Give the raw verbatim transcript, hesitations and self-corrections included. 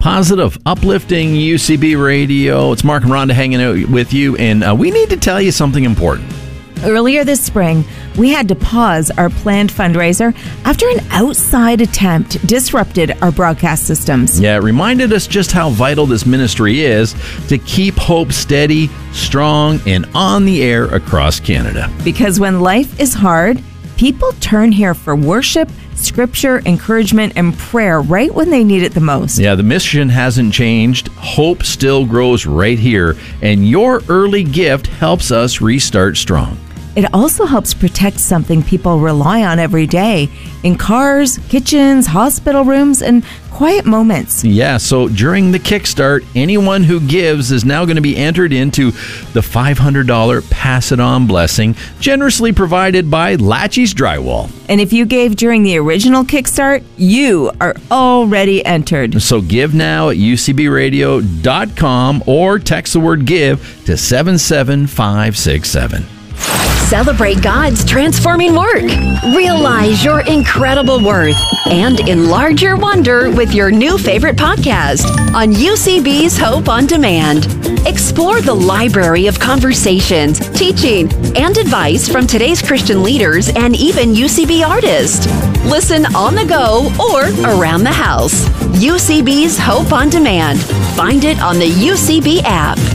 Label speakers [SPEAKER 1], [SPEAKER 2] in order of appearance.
[SPEAKER 1] Positive, uplifting U C B Radio. It's Mark and Rhonda hanging out with you, and uh, we need to tell you something important.
[SPEAKER 2] Earlier this spring, we had to pause our planned fundraiser after an outside attempt disrupted our broadcast systems.
[SPEAKER 1] Yeah, it reminded us just how vital this ministry is to keep hope steady, strong, and on the air across Canada.
[SPEAKER 2] Because when life is hard, people turn here for worship, scripture, encouragement, and prayer right when they need it the most.
[SPEAKER 1] Yeah, the mission hasn't changed. Hope still grows right here, and your early gift helps us restart strong.
[SPEAKER 2] It also helps protect something people rely on every day in cars, kitchens, hospital rooms, and quiet moments.
[SPEAKER 1] Yeah, so during the Kickstart, anyone who gives is now going to be entered into the five hundred dollars Pass It On blessing, generously provided by Latchy's Drywall.
[SPEAKER 2] And if you gave during the original Kickstart, you are already entered.
[SPEAKER 1] So give now at u c b radio dot com or text the word GIVE to seven seven five six seven.
[SPEAKER 3] Celebrate God's transforming work. Realize your incredible worth and enlarge your wonder with your new favorite podcast on U C B's Hope on Demand. Explore the library of conversations, teaching, and advice from today's Christian leaders and even U C B artists. Listen on the go or around the house. U C B's Hope on Demand. Find it on the U C B app.